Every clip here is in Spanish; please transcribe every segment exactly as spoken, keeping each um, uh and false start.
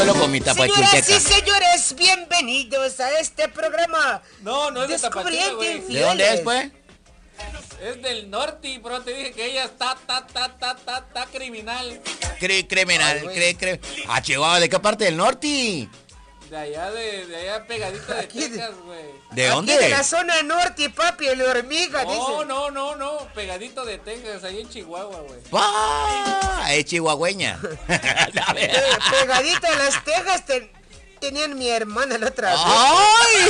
solo con mi tapachulteca. Señoras y señores, bienvenidos a este programa. No, no es de Tapachula, güey. ¿De dónde es, pues? Es del norte, pero te dije que ella está, ta, ta, ta, ta, ta, criminal. Cre criminal, cre, cre. Ah, Chihuahua, ¿de qué parte del norte? De allá, de, de allá pegadito de Texas, güey. ¿De Aquí dónde? de la zona norte, papi, el hormiga, No, dice. no, no, no, pegadito de Texas, ahí en Chihuahua, güey. ¡Ah! Es chihuahueña. La Pe- verdad. pegadito a las tejas ten- tenían mi hermana la otra vez. ¡Ay!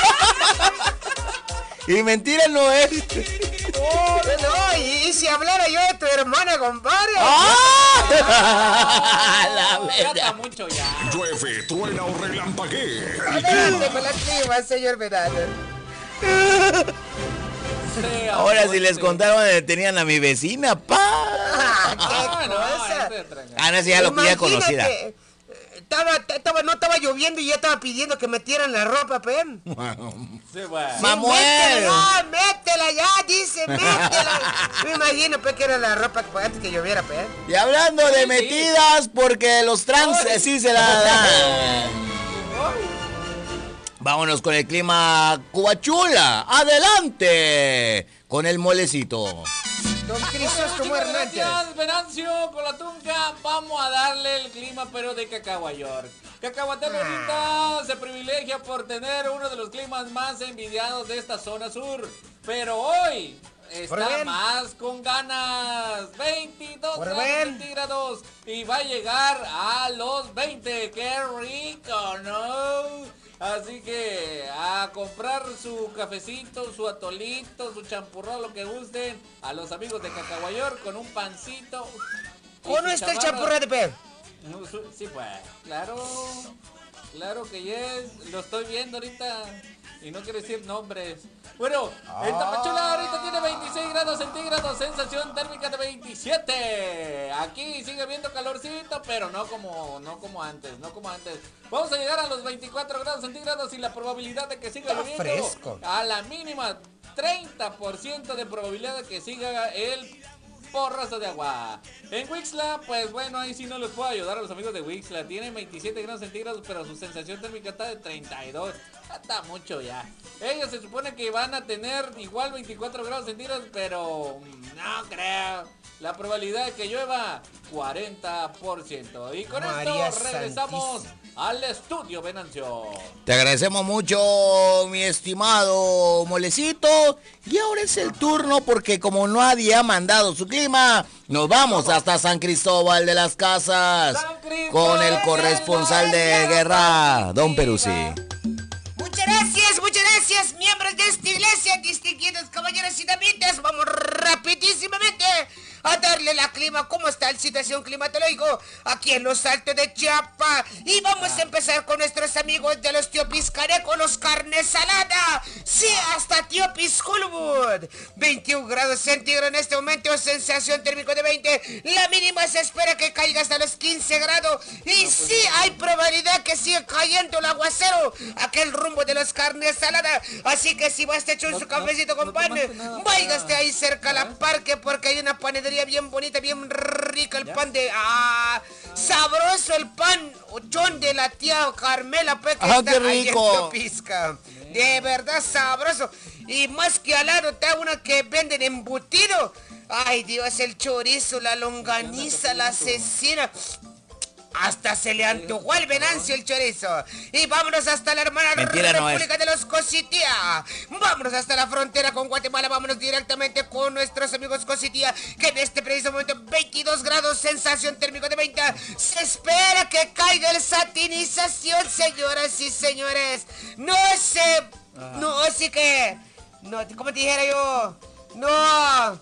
Y mentira no es. Oh, no, y, y si hablara yo de tu hermana, compadre. ¡Ah! La Ya está verdad. mucho ya. Llueve, truena o relampaguee. Adelante con la clima, señor Verano. Sí, Ahora amor, si les sí. contaron donde tenían a mi vecina, pa. Ah, qué Ah, no, cosa. ese de tranca. Ah, no, sí, ya lo pilla Imagínate, conocida. eh, Estaba, estaba, no estaba lloviendo y ya estaba pidiendo que metieran la ropa, pen. Sí, güey. Mamuel. Métela ya, métela ya, dice, métela. Me imagino, pues, que era la ropa que antes que lloviera, pues. Y hablando de Sí, sí. metidas, porque los trans eh, sí se la dan. Vámonos con el clima Cubachula. Adelante con el molecito. Don Crisóstomo Muchas Hernández. gracias, Venancio, con la tunca. Vamos a darle el clima, pero de Cacahuayor. Cacahuatán ahorita se privilegia por tener uno de los climas más envidiados de esta zona sur. Pero hoy Por está bien. más con ganas. veintidós Por grados bien. centígrados. Y va a llegar a los veinte. ¡Qué rico, no! Así que a comprar su cafecito, su atolito, su champurrado, lo que gusten, a los amigos de Cacahuayor con un pancito. y ¿O no su está el chamarra. champurrado, pe? No, su- Sí, pues, claro, claro que yes, lo estoy viendo ahorita y no quiero decir nombres. Bueno, el Tapachula ahorita tiene veintiséis grados centígrados, sensación térmica de veintisiete. Aquí sigue habiendo calorcito, pero no como, no como antes, no como antes. Vamos a llegar a los veinticuatro grados centígrados y la probabilidad de que siga Está lloviendo fresco. a la mínima treinta por ciento de probabilidad de que siga el porrazo de agua. En Wixla, pues bueno, ahí sí no les puedo ayudar a los amigos de Wixla. Tienen veintisiete grados centígrados, pero su sensación térmica está de treinta y dos. Ya está mucho ya. Ellos se supone que van a tener igual veinticuatro grados centígrados, pero mm, no creo. La probabilidad de que llueva, cuarenta por ciento. Y con María esto regresamos Santísima. al estudio, Venancio. Te agradecemos mucho, mi estimado molecito. Y ahora es el turno porque como nadie ha mandado su clima, nos vamos hasta San Cristóbal de las Casas San Cristóbal con el de corresponsal de la guerra, don Peruzzi. Muchas gracias, muchas gracias, miembros de esta iglesia, distinguidos caballeros y damitas. Vamos rapidísimamente a darle la clima, cómo está la situación climatológica aquí en los Altos de Chiapas. Y vamos a empezar con nuestros amigos de los Tiopis Careco, los carne salada. Sí, hasta Tiopis Hollywood. veintiún grados centígrados en este momento, sensación térmica de veinte. La mínima se espera que caiga hasta los quince grados. Y sí, hay probabilidad que siga cayendo el aguacero, aquel rumbo de los carnes saladas. Así que si va a estar hecho su cafecito con pan, váyase ahí cerca a la parque porque hay una panadería bien bonita, bien rica el pan de... ¡Ah! Sabroso el pan ochón de la tía Carmela, pues, que ¡Ah, está qué ahí en rico! Teopisca. De verdad sabroso. Y más que al lado está una que venden embutido. Ay, Dios, el chorizo, la longaniza, la cecina. Hasta se le antojó el Venancio el chorizo. Y vámonos hasta la hermana Mentira, no República de los Cositía. Vámonos hasta la frontera con Guatemala. Vámonos directamente con nuestros amigos Cositía, que en este preciso momento veintidós grados, sensación térmica de veinte. Se espera que caiga el satinización, señoras y señores. No sé, no, así que, no, como te dijera yo, no,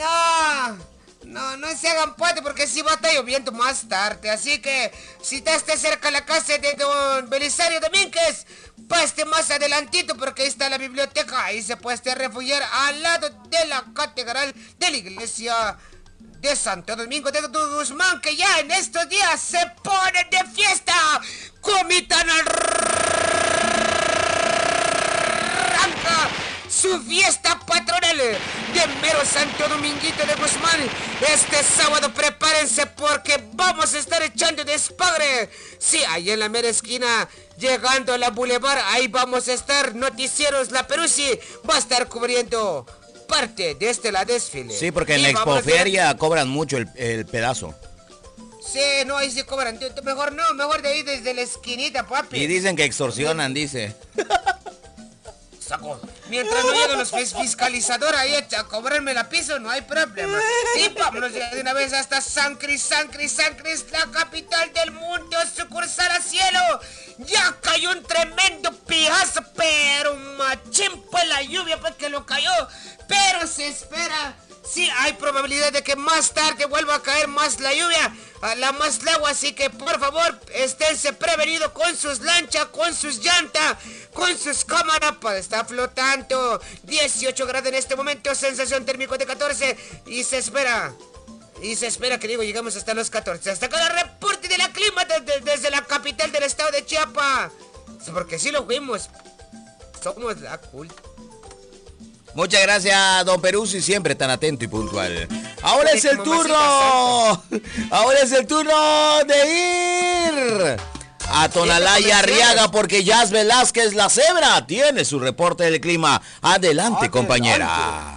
no. No, no se hagan pate porque si va a estar lloviendo más tarde. Así que si estás cerca de la casa de don Belisario Domínguez, paste más adelantito porque ahí está la biblioteca. Ahí se puede refugiar al lado de la catedral de la iglesia de Santo Domingo de Guzmán, que ya en estos días se pone de fiesta. Comitán arranca su fiesta patronal de de mero Santo Dominguito de Guzmán. Este sábado prepárense porque vamos a estar echando despadre. Sí, ahí en la mera esquina, llegando a la Boulevard, ahí vamos a estar. Noticieros La Peruzzi va a estar cubriendo parte de este la desfile. Sí, porque en la Expoferia cobran mucho el, el pedazo. Sí, no, ahí se cobran. Mejor no, mejor de ahí desde la esquinita, papi. Y dicen que extorsionan, dice. Saco. Mientras no lleguen los fiscalizadores ahí a cobrarme la piso, no hay problema. Y vámonos de una vez hasta San Cris, San Cris, San Cris, la capital del mundo, sucursal a cielo. Ya cayó un tremendo pijazo, pero machín pues la lluvia pues que lo cayó. Pero se espera, sí hay probabilidad de que más tarde vuelva a caer más la lluvia, la más el agua, así que por favor esténse prevenidos con sus lanchas, con sus llantas, con sus cámaras para estar flotando. dieciocho grados en este momento, sensación térmica de catorce y se espera, y se espera que digo llegamos hasta los catorce. Hasta acá el reporte de la clima desde, desde la capital del estado de Chiapas, porque si lo vimos, somos la culpa. Muchas gracias, don Peruzzi, siempre tan atento y puntual. Ahora es el turno. Ahora es el turno de ir a Tonalá y Arriaga porque Jazz Velázquez, la cebra, tiene su reporte del clima. Adelante, compañera.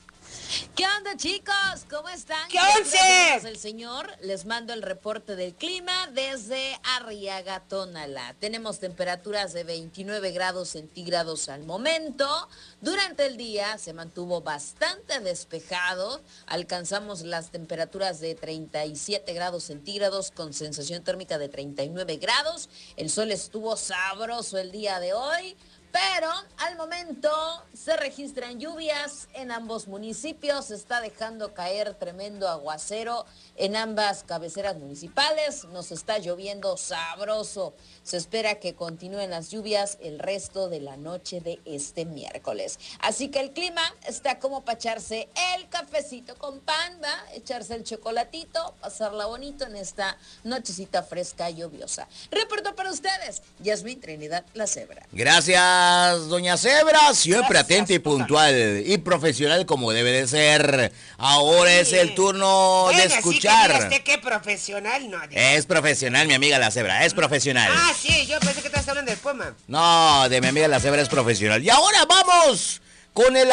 ¿Qué onda, chicos? ¿Cómo están? ¿Qué onda? El señor, les mando el reporte del clima desde Arriaga, Tonalá. Tenemos temperaturas de veintinueve grados centígrados al momento. Durante el día se mantuvo bastante despejado. Alcanzamos las temperaturas de treinta y siete grados centígrados con sensación térmica de treinta y nueve grados. El sol estuvo sabroso el día de hoy. Pero al momento se registran lluvias en ambos municipios, se está dejando caer tremendo aguacero en ambas cabeceras municipales, nos está lloviendo sabroso. Se espera que continúen las lluvias el resto de la noche de este miércoles. Así que el clima está como para echarse el cafecito con pan, ¿va? Echarse el chocolatito, pasarla bonito en esta nochecita fresca y lluviosa. Reporto para ustedes, Yasmín Trinidad, la cebra. Gracias, doña Cebra, siempre Gracias, atenta y puntual y profesional como debe de ser. Ahora Sí. es el turno Bueno, de así que escuchar. diga usted qué profesional, no. diga. Es profesional, mi amiga la Cebra, es profesional. Ah, sí, yo pensé que estabas hablando del Puma. No, de mi amiga la Cebra es profesional. Y ahora vamos con el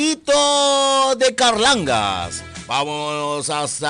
amorcito de Carlangas. Vamos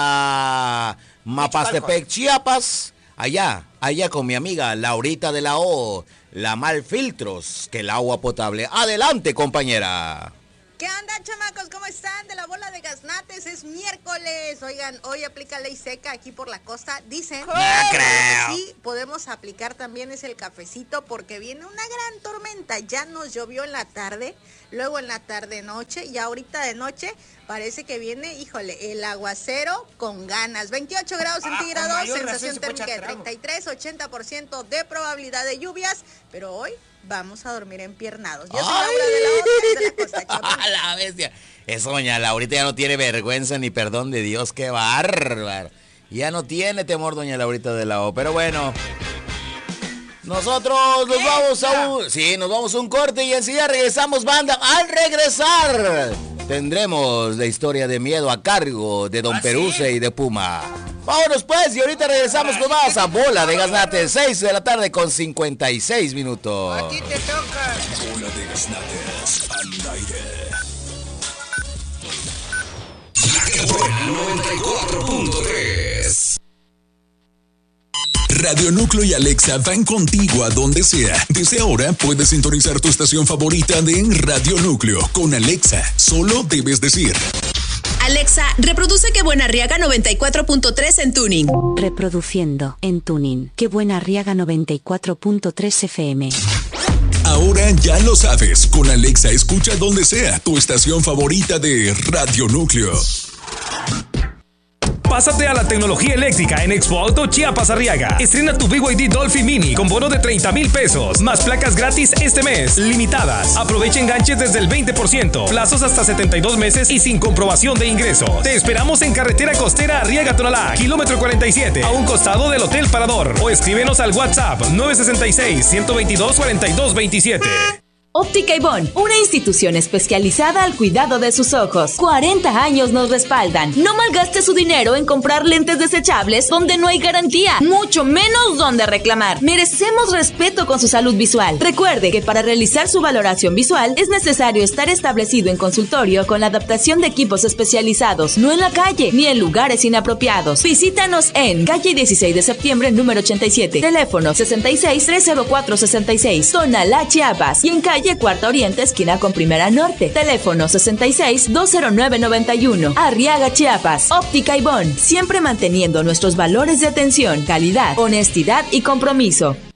hasta Mapastepec, Chiapas. Allá, allá con mi amiga Laurita de la O. La Malfiltros, que el agua potable. Adelante, compañera. ¿Qué onda, chamacos? ¿Cómo están? De la bola de gaznates, es miércoles. Oigan, hoy aplica ley seca aquí por la costa. Dicen No creo. que sí podemos aplicar también es el cafecito porque viene una gran tormenta. Ya nos llovió en la tarde, luego en la tarde-noche y ahorita de noche parece que viene, híjole, el aguacero con ganas. veintiocho grados Ah, con centígrados, mayor razón sensación se puede térmica de echar trago. treinta y tres, ochenta por ciento de probabilidad de lluvias, pero hoy vamos a dormir empiernados. Yo soy ¡Ay! Laura de la otra de la costa Chiapas. ¡A la bestia! Eso, doña Laurita ya no tiene vergüenza ni perdón de Dios, qué bárbaro. Ya no tiene temor doña Laurita de la O, pero bueno. Nosotros nos vamos a un... Sí, nos vamos a un corte y enseguida regresamos, banda. Al regresar tendremos la historia de miedo a cargo de Don ¿Ah, Peruzzi sí? y de Puma. Vámonos pues y ahorita regresamos con más a Bola de Gaznate, seis de la tarde con cincuenta y seis minutos. A ti te toca. Bola de Gaznates al aire. noventa y cuatro punto tres. Radio Núcleo y Alexa van contigo a donde sea. Desde ahora puedes sintonizar tu estación favorita de Radio Núcleo con Alexa. Solo debes decir: Alexa, reproduce Qué Buena Arriaga noventa y cuatro punto tres en Tuning. Reproduciendo en Tuning. Qué Buena Arriaga noventa y cuatro punto tres F M. ahora ya lo sabes. Con Alexa escucha donde sea tu estación favorita de Radio Núcleo. Pásate a la tecnología eléctrica en Expo Auto Chiapas Arriaga. Estrena tu B Y D Dolphin Mini con bono de treinta mil pesos. Más placas gratis este mes, limitadas. Aprovecha enganches desde el veinte por ciento. Plazos hasta setenta y dos meses y sin comprobación de ingresos. Te esperamos en carretera costera Arriaga Tonalá, kilómetro cuarenta y siete, a un costado del Hotel Parador. O escríbenos al WhatsApp nueve seis seis, uno dos dos, cuatro dos dos siete. Óptica Ibón, una institución especializada al cuidado de sus ojos. cuarenta años nos respaldan. No malgaste su dinero en comprar lentes desechables donde no hay garantía, mucho menos donde reclamar. Merecemos respeto con su salud visual. Recuerde que para realizar su valoración visual es necesario estar establecido en consultorio con la adaptación de equipos especializados, no en la calle ni en lugares inapropiados. Visítanos en calle dieciséis de septiembre, número ochenta y siete, teléfono sesenta y seis, trescientos cuatro, sesenta y seis, Tonalá, Chiapas, y en calle Cuarta Oriente, esquina con Primera Norte, teléfono sesenta y seis, doscientos nueve, noventa y uno, Arriaga, Chiapas. Óptica Ibón, siempre manteniendo nuestros valores de atención, calidad, honestidad y compromiso.